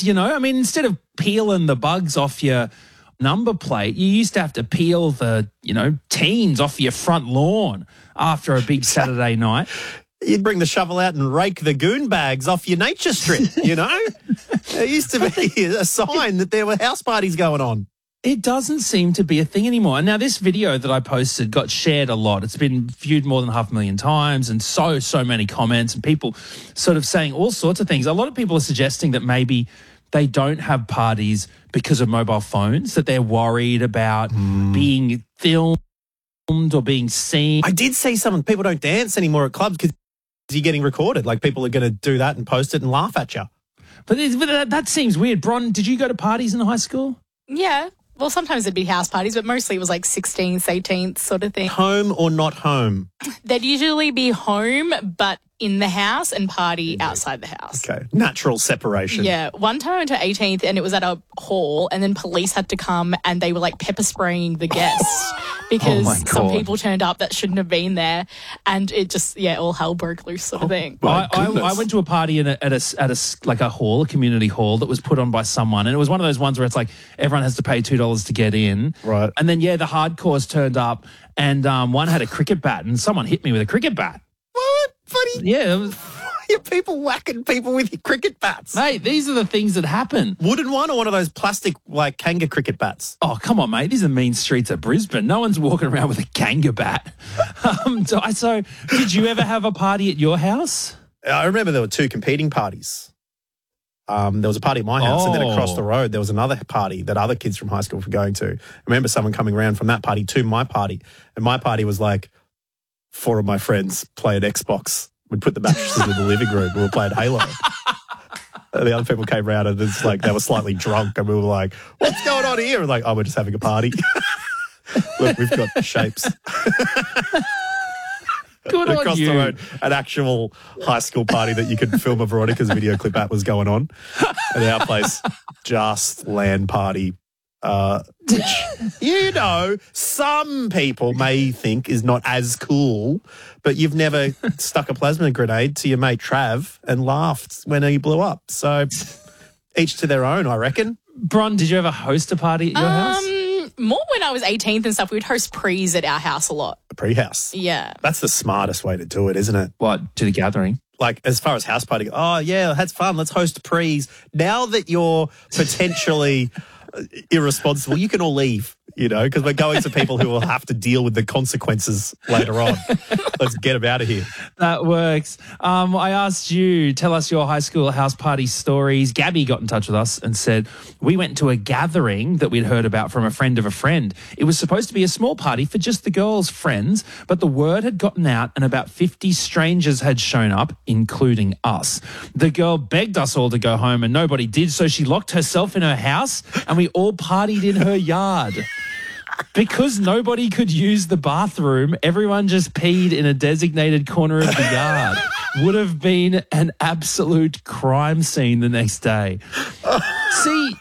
bugs, you know. I mean, instead of peeling the bugs off your number plate, you used to have to peel the, teens off your front lawn after a big Saturday night. You'd bring the shovel out and rake the goon bags off your nature strip, you know? There used to be a sign that there were house parties going on. It doesn't seem to be a thing anymore. And now this video that I posted got shared a lot. It's been viewed more than 500,000 times and so many comments and people sort of saying all sorts of things. A lot of people are suggesting that maybe they don't have parties because of mobile phones, that they're worried about being filmed or being seen. I did see people don't dance anymore at clubs because you're getting recorded. Like, people are going to do that and post it and laugh at you. But that seems weird. Bron, did you go to parties in high school? Yeah. Well, sometimes it'd be house parties, but mostly it was like 16th, 18th sort of thing. Home or not home? They'd usually be home, but in the house, and party outside the house. Okay. Natural separation. Yeah. One time I went to 18th and it was at a hall, and then police had to come and they were like pepper spraying the guests because some people turned up that shouldn't have been there, and it just, all hell broke loose sort of thing. I went to a party at a hall, a community hall that was put on by someone, and it was one of those ones where it's like everyone has to pay $2 to get in. Right. And then, the hardcores turned up, and one had a cricket bat, and someone hit me with a cricket bat. What? Buddy? Yeah. Why are people whacking people with your cricket bats? Mate, these are the things that happen. Wooden one or one of those plastic, like, Kanga cricket bats? Oh, come on, mate. These are mean streets at Brisbane. No one's walking around with a Kanga bat. So did you ever have a party at your house? I remember there were two competing parties. There was a party at my house, and then across the road there was another party that other kids from high school were going to. I remember someone coming around from that party to my party, and my party was like 4 of my friends playing Xbox. We'd put the mattresses in the living room. We were playing Halo. And the other people came around and it's like they were slightly drunk, and we were like, "What's going on here?" And like, "Oh, we're just having a party." Look, we've got shapes. Good on across you. the road, an actual high school party that you could film a Veronica's video clip at was going on. And our place, just LAN party, which, some people may think is not as cool, but you've never stuck a plasma grenade to your mate Trav and laughed when he blew up. So each to their own, I reckon. Bron, did you ever host a party at your house? More when I was 18th and stuff. We'd host prees at our house a lot. A pre-house. Yeah. That's the smartest way to do it, isn't it? What, to the gathering? Like, as far as house party, that's fun. Let's host prees. Now that you're potentially irresponsible, you can all leave, because we're going to people who will have to deal with the consequences later on. Let's get them out of here. That works. I asked you, tell us your high school house party stories. Gabby got in touch with us and said, we went to a gathering that we'd heard about from a friend of a friend. It was supposed to be a small party for just the girls' friends, but the word had gotten out and about 50 strangers had shown up, including us. The girl begged us all to go home and nobody did, so she locked herself in her house and we all partied in her yard. Because nobody could use the bathroom, everyone just peed in a designated corner of the yard. Would have been an absolute crime scene the next day. See,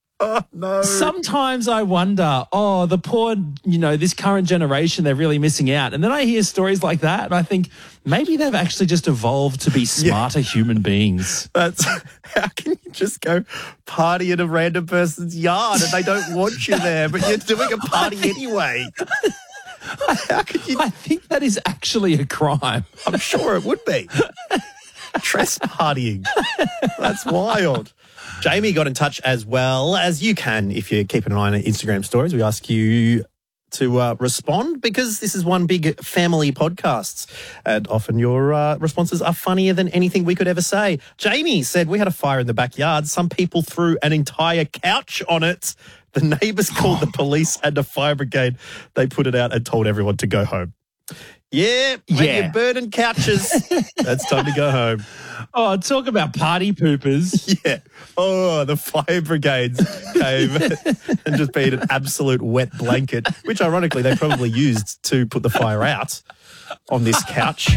sometimes I wonder, the poor, this current generation, they're really missing out. And then I hear stories like that and I think maybe they've actually just evolved to be smarter human beings. How can you just go party in a random person's yard and they don't want you there, but you're doing a party anyway? How could you? I think that is actually a crime. I'm sure it would be. Trespassing. That's wild. Jamie got in touch as well, as you can if you're keeping an eye on Instagram stories. We ask you to respond because this is one big family podcast and often your responses are funnier than anything we could ever say. Jamie said, we had a fire in the backyard. Some people threw an entire couch on it. The neighbours called the police and the fire brigade. They put it out and told everyone to go home. When you're burning couches, that's time to go home. Oh, talk about party poopers. Yeah. Oh, the fire brigades came and just being an absolute wet blanket, which ironically they probably used to put the fire out on this couch.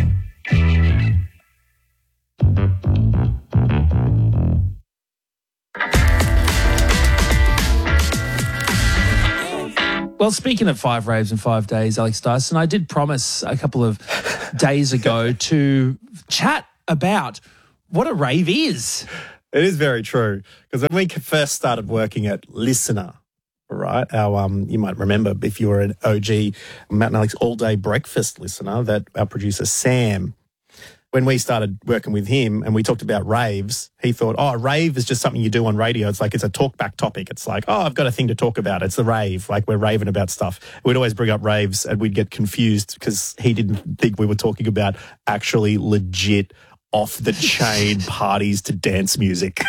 Well, speaking of 5 raves in 5 days, Alex Dyson, I did promise a couple of days ago to chat about what a rave is. It is very true. Because when we first started working at Listener, right, our you might remember if you were an OG Matt and Alex all-day breakfast listener, that our producer Sam, when we started working with him and we talked about raves, he thought, oh, a rave is just something you do on radio. It's like it's a talk-back topic. It's like, oh, I've got a thing to talk about. It's the rave, like we're raving about stuff. We'd always bring up raves and we'd get confused because he didn't think we were talking about actually legit off-the-chain parties to dance music.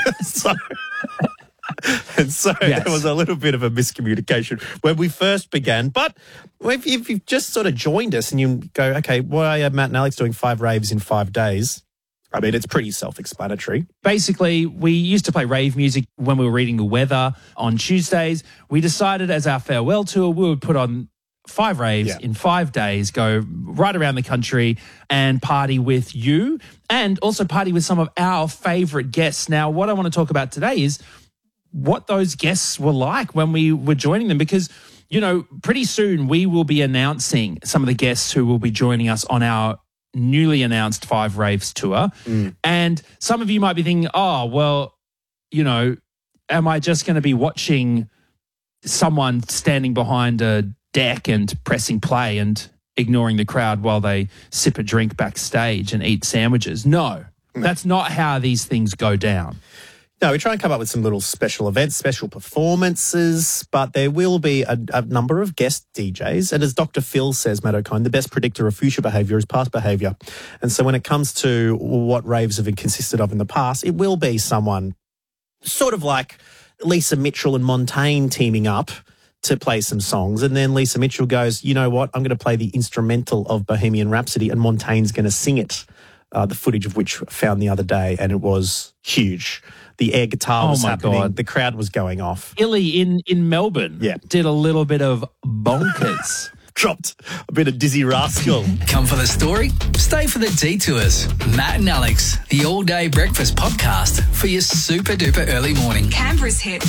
So Yes. there was a little bit of a miscommunication when we first began. But if you've just sort of joined us and you go, okay, why are Matt and Alex doing 5 raves in 5 days? I mean, it's pretty self-explanatory. Basically, we used to play rave music when we were reading the weather on Tuesdays. We decided as our farewell tour, we would put on 5 raves in 5 days, go right around the country and party with you and also party with some of our favourite guests. Now, what I want to talk about today is what those guests were like when we were joining them because, you know, pretty soon we will be announcing some of the guests who will be joining us on our newly announced 5 Raves tour. And some of you might be thinking, oh, well, you know, am I just going to be watching someone standing behind a deck and pressing play and ignoring the crowd while they sip a drink backstage and eat sandwiches? No, that's not how these things go down. No, we try and come up with some little special events, special performances, but there will be a number of guest DJs. And as Dr. Phil says, Matt O'Kine, the best predictor of future behaviour is past behaviour. And so when it comes to what raves have consisted of in the past, it will be someone sort of like Lisa Mitchell and Montaigne teaming up to play some songs. And then Lisa Mitchell goes, you know what, I'm going to play the instrumental of Bohemian Rhapsody and Montaigne's going to sing it. The footage of which I found the other day, and it was huge. The air guitar was happening. God. The crowd was going off. Illy in Melbourne did a little bit of bonkers. Dropped a bit of Dizzy Rascal. Come for the story? Stay for the detours. Matt and Alex, the all-day breakfast podcast for your super-duper early morning. Canberra's hit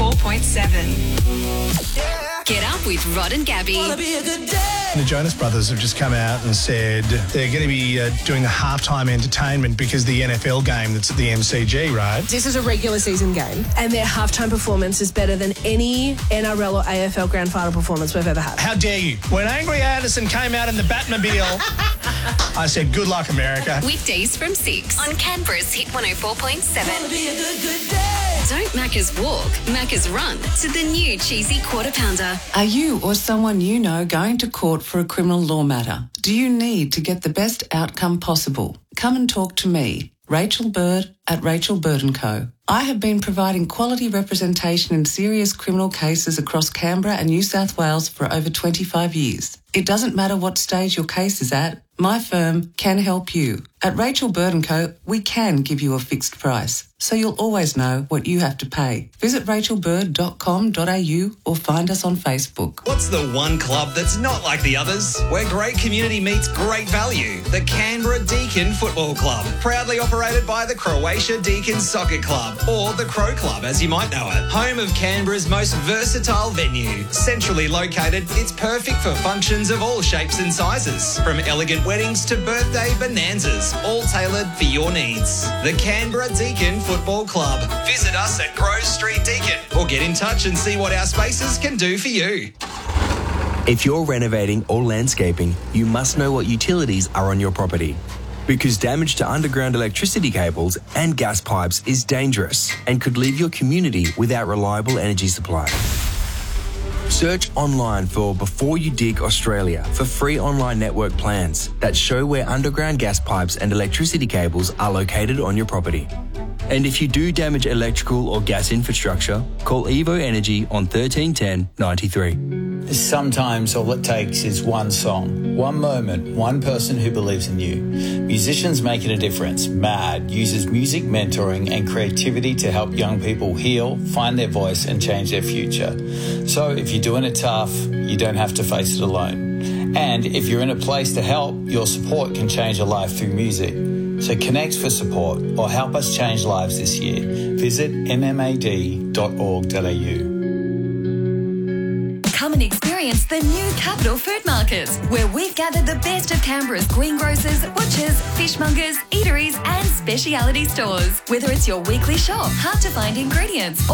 104.7. Get up with Rod and Gabby. The Jonas Brothers have just come out and said they're going to be doing the halftime entertainment because the NFL game that's at the MCG, right? This is a regular season game, and their halftime performance is better than any NRL or AFL grand final performance we've ever had. How dare you? When Angry Anderson came out in the Batmobile, I said, good luck, America. Weekdays from 6 on Canberra's hit 104.7. Don't Macca's walk, Macca's run to the new cheesy quarter pounder. Are you or someone you know going to court for a criminal law matter? Do you need to get the best outcome possible? Come and talk to me, Rachel Bird at Rachel Bird & Co. I have been providing quality representation in serious criminal cases across Canberra and New South Wales for over 25 years. It doesn't matter what stage your case is at, my firm can help you. At Rachel Bird & Co, we can give you a fixed price, so you'll always know what you have to pay. Visit rachelbird.com.au or find us on Facebook. What's the one club that's not like the others? Where great community meets great value. The Canberra Deakin Football Club. Proudly operated by the Croatia Deakin Soccer Club, or the Crow Club as you might know it. Home of Canberra's most versatile venue. Centrally located, it's perfect for functions of all shapes and sizes. From elegant weddings to birthday bonanzas, all tailored for your needs. The Canberra Deakin Football Club. Visit us at Grove Street, Deakin, or get in touch and see what our spaces can do for you. If you're renovating or landscaping, you must know what utilities are on your property. Because damage to underground electricity cables and gas pipes is dangerous and could leave your community without reliable energy supply. Search online for Before You Dig Australia for free online network plans that show where underground gas pipes and electricity cables are located on your property. And if you do damage electrical or gas infrastructure, call Evo Energy on 1310 93. Sometimes all it takes is one song, one moment, one person who believes in you. Musicians Making a Difference, MAD, uses music mentoring and creativity to help young people heal, find their voice and change their future. So if you're doing it tough, you don't have to face it alone. And if you're in a place to help, your support can change a life through music. So connect for support or help us change lives this year. Visit mmad.org.au. Come and experience Experience the new Capital Food Market, where we've gathered the best of Canberra's greengrocers, butchers, fishmongers, eateries and speciality stores. Whether it's your weekly shop, hard to find ingredients,